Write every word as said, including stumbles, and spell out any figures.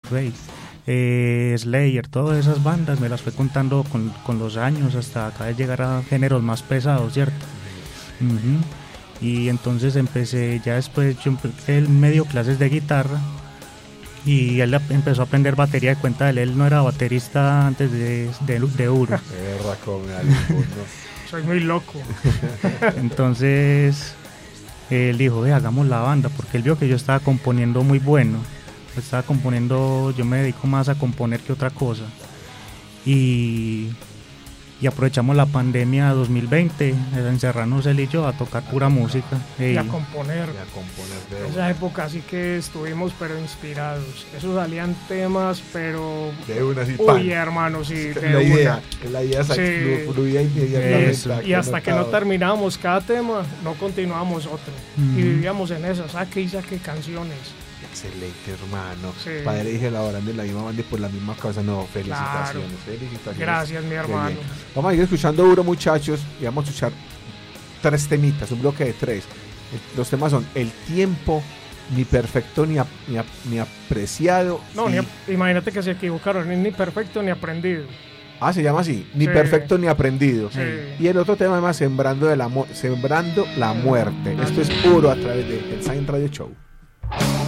Coldplay, eh, Slayer, todas esas bandas me las fue contando con, con los años hasta acá de llegar a géneros más pesados, ¿cierto? Uh-huh. Y entonces empecé, ya después yo empecé el medio clases de guitarra y él empezó a aprender batería. De cuenta de él, él no era baterista antes de, de, de Uro. Soy muy loco. Entonces él dijo, ve, hagamos la banda, porque él vio que yo estaba componiendo muy bueno. Estaba componiendo, yo me dedico más a componer que otra cosa. Y, y aprovechamos la pandemia dos mil veinte, encerrarnos él y yo a tocar pura música. Y Ey. a componer. Y a componer de Esa una. época sí que estuvimos pero inspirados. Eso salían temas, pero... De una, sí, pan. Uy, hermano, sí, de La idea, una. la idea Sí. flu- fluía inmediatamente. Eso. Y hasta que no anotado. terminábamos cada tema, no continuábamos otro. Mm. Y vivíamos en eso, saque y saque canciones. Excelente, hermano. Sí. Padre y hija laborando en la misma banda y por la misma causa. No, felicitaciones. Claro. Felicitaciones. Gracias, mi Qué hermano. bien. Vamos a ir escuchando duro, muchachos, y vamos a escuchar tres temitas, un bloque de tres. Los temas son El Tiempo, Ni Perfecto ni, ap- ni, ap- ni Apreciado. No, y- ni ap- imagínate que se equivocaron, ni, ni perfecto ni aprendido. Ah, se llama así, Ni Sí. Perfecto ni Aprendido. Sí. Y el otro tema además, Sembrando, de la mu- Sembrando la Muerte. Esto es puro a través de El Sign Radio Show.